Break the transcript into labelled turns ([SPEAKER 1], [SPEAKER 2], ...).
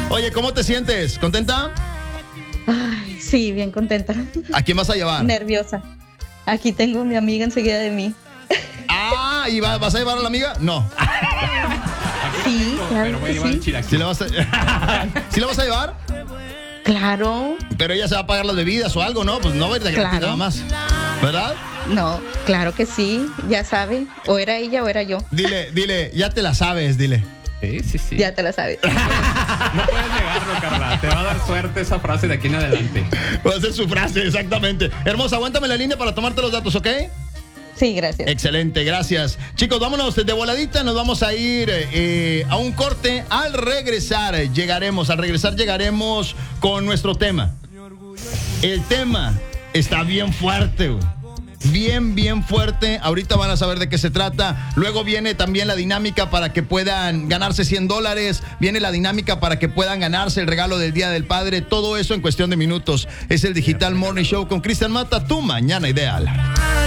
[SPEAKER 1] Oye, ¿cómo te sientes? ¿Contenta?
[SPEAKER 2] Ay, sí, bien contenta.
[SPEAKER 1] ¿A quién vas a llevar?
[SPEAKER 2] Nerviosa. Aquí tengo a mi amiga enseguida de mí.
[SPEAKER 1] Ah, ¿y vas a llevar a la amiga? No.
[SPEAKER 2] Sí, claro
[SPEAKER 3] Pero voy a
[SPEAKER 2] que
[SPEAKER 3] llevar el
[SPEAKER 2] sí.
[SPEAKER 3] chilaquil.
[SPEAKER 1] ¿Sí la vas a... ¿Sí la vas a llevar?
[SPEAKER 2] Claro.
[SPEAKER 1] Pero ella se va a pagar las bebidas o algo, ¿no? Pues no va a ir de gratis
[SPEAKER 2] Claro.
[SPEAKER 1] nada más. ¿Verdad?
[SPEAKER 2] No, claro que sí. Ya sabe. O era ella o era yo.
[SPEAKER 1] Dile, ya te la sabes, dile.
[SPEAKER 3] Sí.
[SPEAKER 2] Ya te la sabes.
[SPEAKER 3] No puedes negarlo, Carla. Te va a dar suerte esa frase de aquí en adelante.
[SPEAKER 1] Va a ser su frase, exactamente. Hermosa, aguántame la línea para tomarte los datos, ¿ok?
[SPEAKER 2] Sí, gracias.
[SPEAKER 1] Excelente, gracias. Chicos, vámonos de voladita, nos vamos a ir a un corte. Al regresar llegaremos con nuestro tema. El tema está bien fuerte, güey. Bien fuerte. Ahorita van a saber de qué se trata. Luego viene también la dinámica para que puedan ganarse $100. Viene la dinámica para que puedan ganarse el regalo del Día del Padre. Todo eso en cuestión de minutos. Es el Digital Morning Show con Cristian Mata, tu mañana ideal.